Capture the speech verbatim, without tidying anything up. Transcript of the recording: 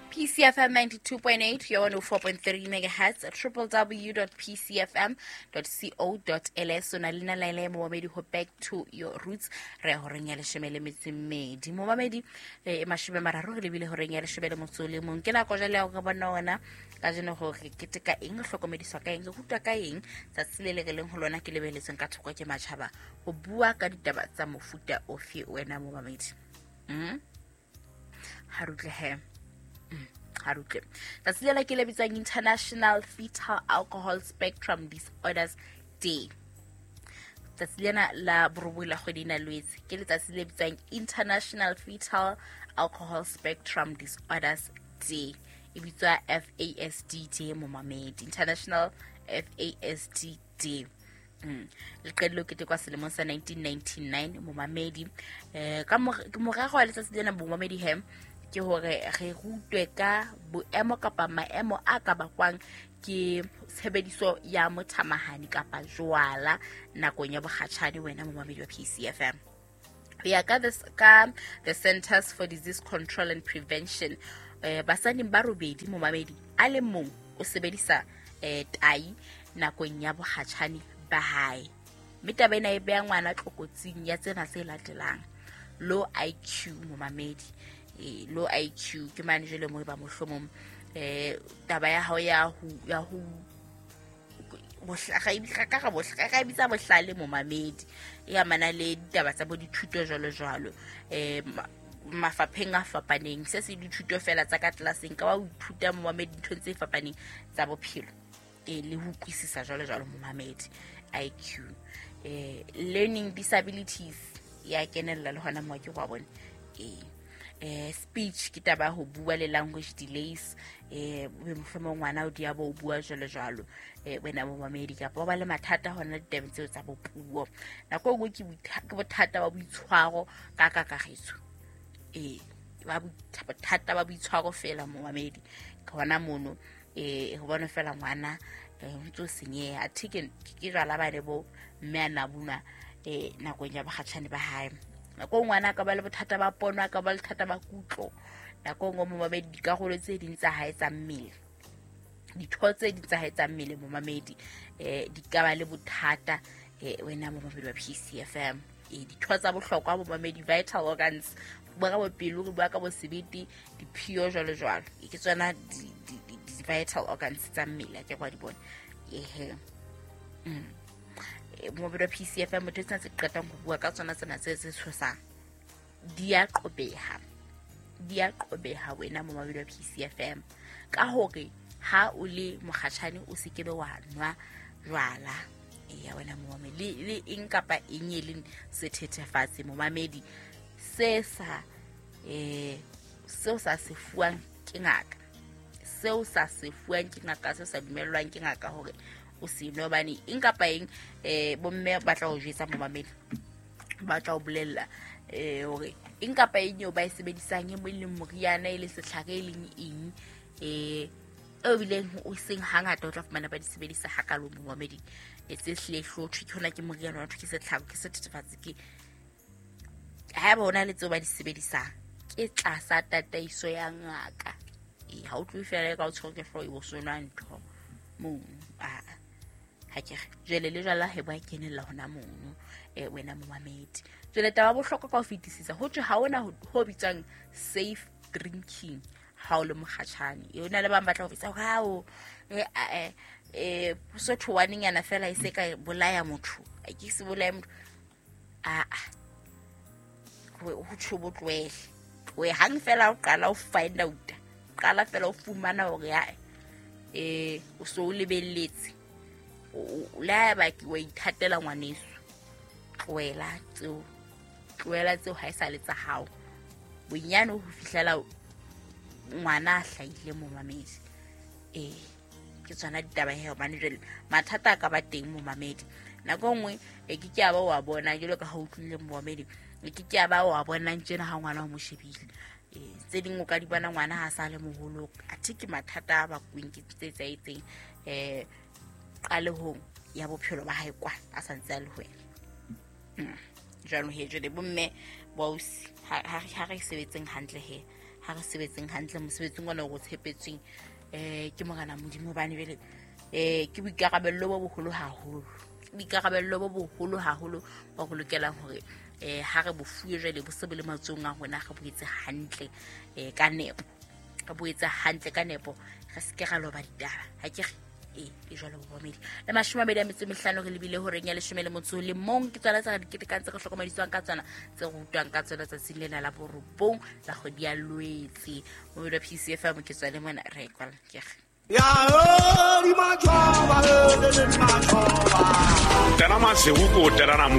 P C F M ninety-two point eight, you're on four point three megahertz at w w w dot p c f m dot co dot l s. So na lina la ile mo mamedi ho back to your roots re ho reng ya leshemele metsemedi mo mamedi e mashebe mararo re lebile ho reng ya leshebele motsole mo ke na go jale go bona ona ka jeno go ke keteka eng hlokomediswa ka eng go hutwa ka eng tsa tsilele re leng ho lona ke lebeletseng ka thoko ke matšhaba go bua ka ditaba tsa mofuta ofe wena mo mamedi mm harutle he harutle that's the like lebitsang International Fetal Alcohol Spectrum Disorders Day. That's lena la borobula kgwedina lwetse ke letsatsi le bitsang International Fetal Alcohol Spectrum Disorders Day. E bitswa F A S D Day mo mamedi, International F A S D Day. Mm. Le qedilo ke te kwa selemo sa nineteen ninety-nine mo mamedi eh ka mo morago wa letsatsi lena bo mamedi hem ke hore re rutwe ka boemo kapa maemo a ka bakwang ke tshebediso ya mothamahani kapa jwala nakong ya bokgatshane wena mo mamedi wa P C F M. Ya ka this ka the Centers for Disease Control and Prevention eh basani ba robedi mo mamedi a le mong o sebedisa eh tai nakong ya bokgatshane ba hae. Metaba ena e beya ngwana tlokotsing ya tsena tse latelang: low I Q mo mamedi, low I Q ke manje le mo ba mohlomong eh taba ya hao ya ho ya ho bohlaga ibika ka ga bohlaga ka bitsa bohlale mo mamedi ya mana le taba tsa bo dithuto jalo jalo eh mafapheng a fapaneng se se dithuto fela tsa ka tlelaseng ka wa o ithuta mo mamedi ditho tse fapaneng tsa bophelo e le ho kwisisa jalo jalo mo mamedi I Q eh learning disabilities ya kenella le hona mo ke wa bone eh eh speech ke taba ho bua le language delays eh mohlomong ngwana o dia bo bua jalo jalo eh wena mo mamedi ka ba le mathata hona ditaba tseo tsa bopuo nako go ke bothata ba boitshwaro ka ka kagiso eh ba bothata ba boitshwaro fela mo mamedi ka hona mono eh go bona fela ngwana eh ntse senye a thike ke jala ba le bo mme ana buna eh nakong ya bokgatshane ba hae nako ngwana ka ba le bothata ba pono ka ba le thata ba kutlo nako ngo mo mamedi ka go le tse dintsa hae tsa mmele ditho tse di tsa hae tsa mmele mo mamedi eh di ka ba le bothata eh wena mo mamedi wa P C F M eh ditho tsa bohlokwa mo mamedi vital organs bua ka bo pelo bua ka bo sebete di phio jalo jalo ke tsona di vital organs tsa mmele ke kwa di bona ehe mm mo mamedi wa P C F M mo tsetsa se qeta go bua ka tsona tsena tse tse tshosang di a qobeha di a qobeha wena mo mamedi wa P C F M ka hore ha o le mokgatshane o se kebe wa nwa jwala ya wena mo mamedi le eng kapa eng e leng sethethefatsi mo mamedi se sa eh se sa se fuang ke ngaka seo sa se fuang ke ngaka se sa dumellwang ke ngaka hore o se no bane eng kapa eng eh bomme ba tla o jetsa mo mamedi ba tla o bolella eh hore eng kapa eng yo ba e sebedisang e mo le moriana ile setlhaka e leng eng eh o bileng o seng hangata o tla fumana ba di sebedisa hakalo mo mamedi e tse hlehlo thona ke moriana wa thuke setlhaka ke sethethefatsi ke ha ba ona le tso ba di sebedisang ke tlasa tataiso ya ngaka e ha o tlo fela ka o tshwere flo e o sona ntho mo a ha ke jele le jala he ba kenella hona mono e wena mo mamedi jele taba bohlokwa ka o fetisisa ho tswe ha ona ho bitsang safe drinking ha o le mokhatshane yona le ba mbatla ho fetsa ha o e e so to warning yana fela e se ka bolaya motho a ke se bolaya motho a ho tshubo tlwele we hang fela o qala o find out qala fela o fumana hore ya eh o so o lebelletse o la ba ke wa ithatela ngwaneso tloela tseo tloela tseo ha isa le tsa hao bonyane ho fihlela ngwana a hlaile mo mamedi eh ke tsona ditaba he ba ne mathata ka ba teng mo mamedi nako ngwe e ke ke ba wa bona jelo ka ha o tlile mo mamedi e ke ke ba wa bona ntjena ha ngwana mo shebile eh tse dingwe ka di bona ngwana ha sa le moholo a thike mathata ba kweng ke tse tsa itseng eh qalehong ya bophelo ba hae kwa a santse a le hwele mm jalo he jele bomme ba o ha ha re sebetseng hantle he ha re sebetseng hantle mosebetsing ona o go tshepetsweng eh ke mogana modimo bane bele eh ke boikarabello bo boholo haholo boikarabello bo boholo haholo ba go lokela hore eh ha re bofuwe jele bo sebele matsong a rona ga boetse hantle eh ka nepo ka boetse hantle ka nepo ga se ke ga lo ba ditaba ha ke e e jalo bo bomedi le mashome a metso mehlano re lebile hore nya le shome le motso le mong ke tsala tsa dikete ka tse go hlokomediswang ka tsana tse go rutwang ka tsona tsa tsilena la borobong la go dia lwetse mo le P C F M ke tsale mona re kwala ke ya o di machoba le le machoba tena masego ko tena